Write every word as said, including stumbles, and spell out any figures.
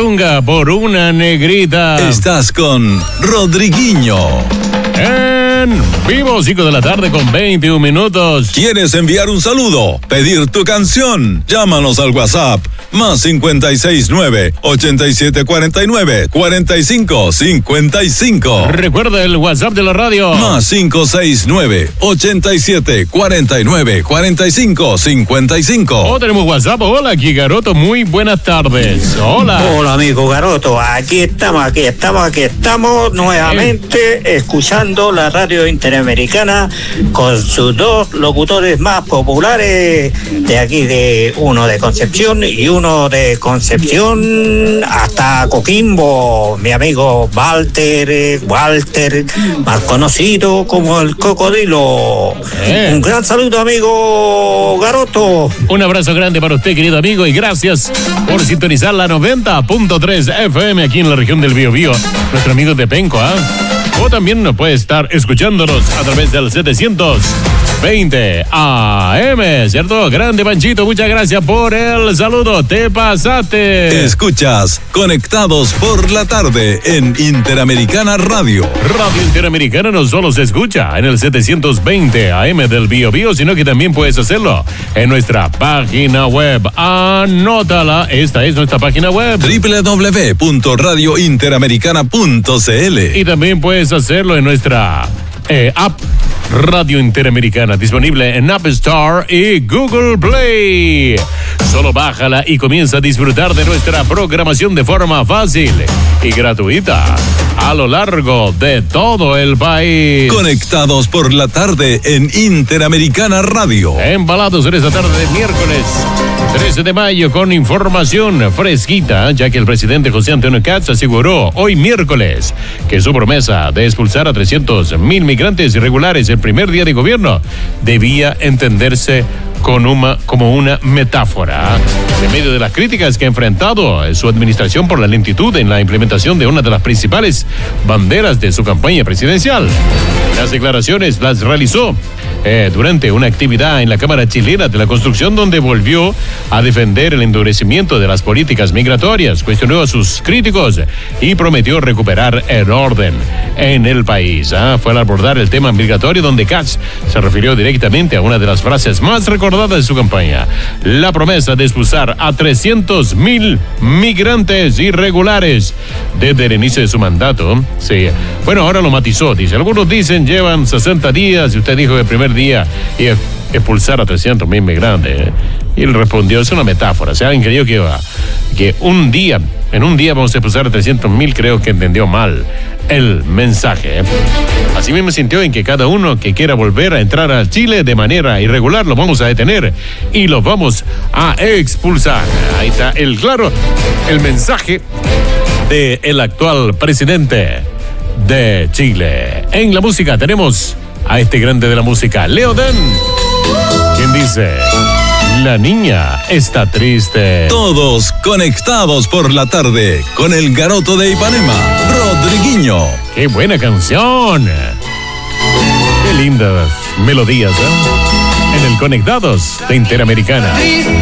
Tunga por una negrita. Estás con Rodriguinho. En vivo, cinco de la tarde con veintiún minutos. ¿Quieres enviar un saludo? ¿Pedir tu canción? Llámanos al WhatsApp más cincuenta y seis nueve, ochenta y siete cuarenta y nueve, cuarenta y cinco cincuenta y cinco. Recuerda el WhatsApp de la radio. Más cinco seis nueve, ochenta y siete cuarenta y nueve, cuarenta y cinco cincuenta y cinco. Oh, tenemos WhatsApp. Hola, aquí Garoto. Muy buenas tardes. Hola. Hola, amigo Garoto. Aquí estamos, aquí estamos, aquí estamos nuevamente eh. escuchando la radio interamericana con sus dos locutores más populares de aquí, de uno de Concepción y uno de Concepción hasta Coquimbo, mi amigo Walter, Walter, más conocido como el Cocodrilo. Eh. Un gran saludo, amigo Garoto. Un abrazo grande para usted, querido amigo, y gracias por sintonizar la noventa punto tres F M aquí en la región del Biobío. Nuestro amigo de Penco, ¿ah? ¿eh? O también puede estar escuchándonos a través del setecientos veinte A M, ¿cierto? Grande Panchito, muchas gracias por el saludo, te pasaste. Escuchas Conectados por la Tarde en Interamericana Radio. Radio Interamericana no solo se escucha en el setecientos veinte A M del Biobío, sino que también puedes hacerlo en nuestra página web. Anótala, esta es nuestra página web. doble u doble u doble u punto radio interamericana punto c l. Y también puedes hacerlo en nuestra eh, app Radio Interamericana, disponible en App Store y Google Play. Solo bájala y comienza a disfrutar de nuestra programación de forma fácil y gratuita a lo largo de todo el país. Conectados por la tarde en Interamericana Radio. Embalados en esta tarde de miércoles trece de mayo con información fresquita, ya que el presidente José Antonio Kast aseguró hoy miércoles que su promesa de expulsar a trescientos mil migrantes irregulares el primer día de gobierno debía entenderse con una, como una metáfora. En medio de las críticas que ha enfrentado su administración por la lentitud en la implementación de una de las principales banderas de su campaña presidencial. Las declaraciones las realizó eh, durante una actividad en la Cámara Chilena de la Construcción, donde volvió a defender el endurecimiento de las políticas migratorias, cuestionó a sus críticos y prometió recuperar el orden en el país. Ah, fue al abordar el tema migratorio donde Kast se refirió directamente a una de las frases más recordadas de su campaña: la promesa de expulsar a trescientos mil migrantes irregulares desde el inicio de su mandato. Sí, bueno, ahora lo matizó, dice, algunos dicen llevan sesenta días y usted dijo que el primer día y expulsar a trescientos mil migrantes. ¿eh? Y él respondió, es una metáfora. O sea, alguien creyó que iba, que un día, en un día vamos a expulsar a trescientos mil, creo que entendió mal el mensaje. ¿eh? Así mismo sintió en que cada uno que quiera volver a entrar a Chile de manera irregular lo vamos a detener y los vamos a expulsar. Ahí está el claro, el mensaje del actual presidente de Chile. En la música tenemos a este grande de la música, Leo Dan, quien dice: la niña está triste. Todos conectados por la tarde con el Garoto de Ipanema, Rodriguinho. ¡Qué buena canción! ¡Qué lindas melodías! ¿eh? En el Conectados de Interamericana.